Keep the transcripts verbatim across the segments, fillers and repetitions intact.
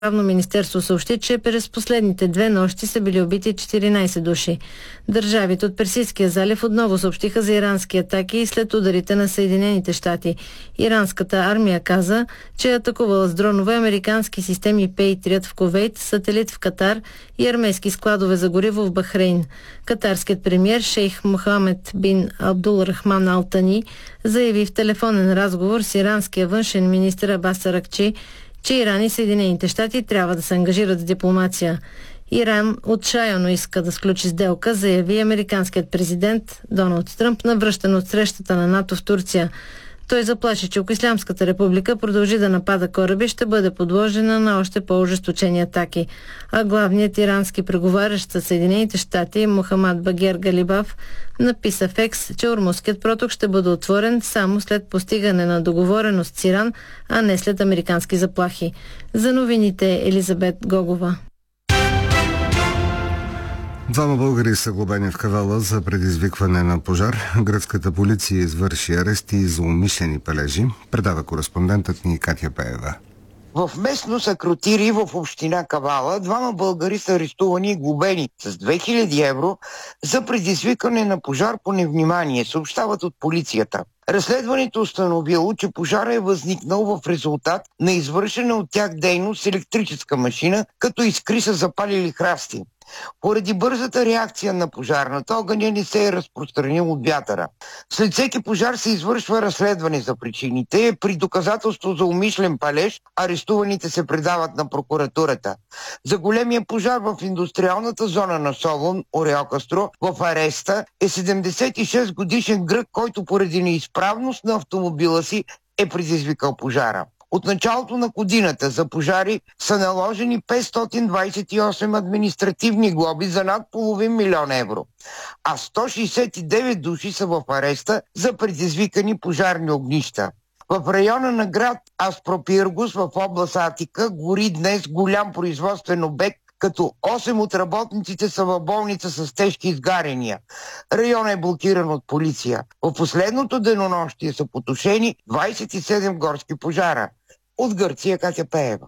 Правно министерство съобщи, че през последните две нощи са били убити четиринайсет души. Държавите от Персийския залив отново съобщиха за ирански атаки след ударите на Съединените щати. Иранската армия каза, че е атакувала с дронове американски системи Patriot в Кувейт, сателит в Катар и армейски складове за гориво в Бахрейн. Катарският премиер шейх Мохамед бин Абдул Рахман Ал Тани заяви в телефонен разговор с иранския външен министър Абас Аракчи, че Иран и Съединените щати трябва да се ангажират с дипломация. Иран отчаяно иска да сключи сделка, заяви американският президент Доналд Тръмп на връщане от срещата на НАТО в Турция. Той заплаши, че ако Ислямската република продължи да напада кораби, ще бъде подложена на още по-ожесточени атаки. А главният ирански преговарящ със Съединените щати Мохамад Багер Галибаф написа в Екс, че Ормузският проток ще бъде отворен само след постигане на договореност с Иран, а не след американски заплахи. За новините Елизабет Гогова. Двама българи са глобени в Кавела за предизвикване на пожар. Гръцката полиция извърши арести за умишлени палежи. Предава кореспондентът ни Катя Пеева. В местност Акротири в община Кавала двама българи са арестувани и глобени с две хиляди евро за предизвикване на пожар по невнимание, съобщават от полицията. Разследването установило, че пожара е възникнал в резултат на извършена от тях дейност с електрическа машина, като искри са запалили храсти. Поради бързата реакция на пожарната, огъня не се е разпространил от вятъра. След всеки пожар се извършва разследване за причините. При доказателство за умишлен палеж арестуваните се предават на прокуратурата. За големия пожар в индустриалната зона на Солун, Ореокастро, в ареста е седемдесет и шест годишен грък, който поради неизправност на автомобила си е предизвикал пожара. От началото на годината за пожари са наложени петстотин двайсет и осем административни глоби за над половин милион евро, а сто шейсет и девет души са в ареста за предизвикани пожарни огнища. В района на град Аспропиргус в област Атика гори днес голям производствен обект, като осем от работниците са в болница с тежки изгарения. Районът е блокиран от полиция. В последното денонощие са потушени двайсет и седем горски пожара. От Гърция Катя Пеева.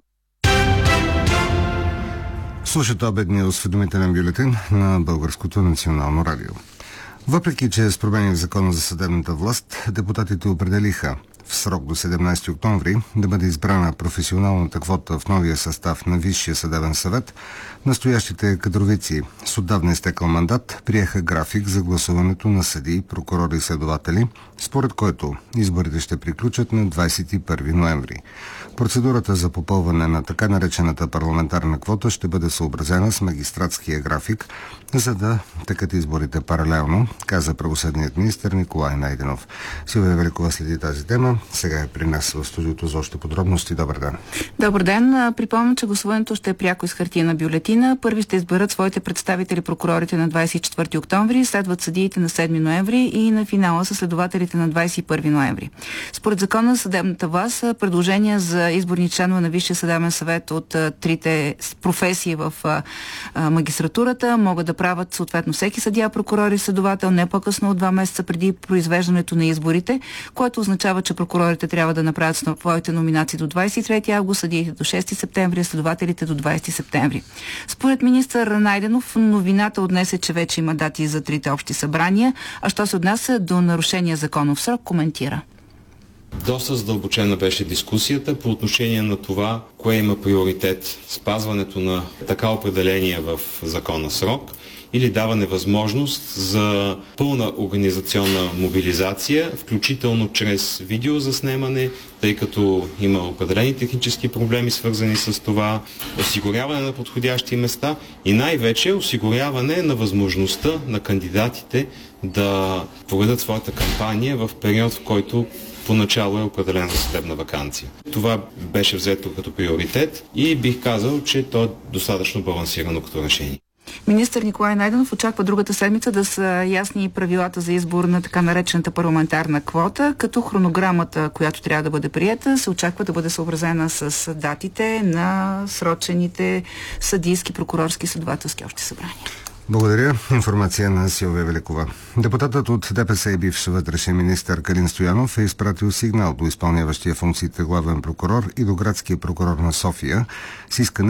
Слушате обедния осведомителен бюлетин на Българското национално радио. Въпреки че с промени в закона за съдебната власт, депутатите определиха в срок до седемнайсети октомври да бъде избрана професионалната квота в новия състав на Висшия съдебен съвет, настоящите кадровици с отдавна изтекал мандат приеха график за гласуването на съдии, прокурори и следователи, според който изборите ще приключат на двайсет и първи ноември. Процедурата за попълване на така наречената парламентарна квота ще бъде съобразена с магистратския график, за да текат изборите паралелно, каза правосъдният министър Николай Найденов. Силвия Великова следи тази тема. Сега е при нас в студиото за още подробности. Добър ден. Добър ден. Припомням, че гласуването ще е пряко из хартиена бюлетина. Първи ще изберат своите представители прокурорите на двайсет и четвърти октомври, следват съдиите на седми ноември и на финала са следователите на двайсет и първи ноември. Според закона за съдебната власт, предложения за изборни членове на Висшия съдебен съвет от а, трите професии в а, а, магистратурата могат да правят съответно всеки съдия, прокурор и следовател не по-късно от два месеца преди произвеждането на изборите, което означава, че прокурорите трябва да направят своите номинации до двайсет и трети август, съдиите до шести септември, следователите до двайсети септември. Според министър Найденов, новината от днес е, че вече има дати за трите общи събрания, а що се отнася до нарушения законов срок, коментира. Доста задълбочена беше дискусията по отношение на това, кое има приоритет, спазването на така определение в закона срок или даване възможност за пълна организационна мобилизация, включително чрез видеозаснемане, тъй като има определени технически проблеми, свързани с това, осигуряване на подходящи места и най-вече осигуряване на възможността на кандидатите да проведат своята кампания в период, в който поначало е определен за съдебна ваканция. Това беше взето като приоритет и бих казал, че то е достатъчно балансирано като решение. Министър Николай Найденов очаква другата седмица да са ясни правилата за избор на така наречената парламентарна квота, като хронограмата, която трябва да бъде приета, се очаква да бъде съобразена с датите на срочените съдийски, прокурорски и следователски общи събрания. Благодаря. Информация на Силвия Великова. Депутатът от ДПС и бивш вътрешен министър Калин Стоянов е изпратил сигнал до изпълняващия функциите главен прокурор и до градския прокурор на София с искане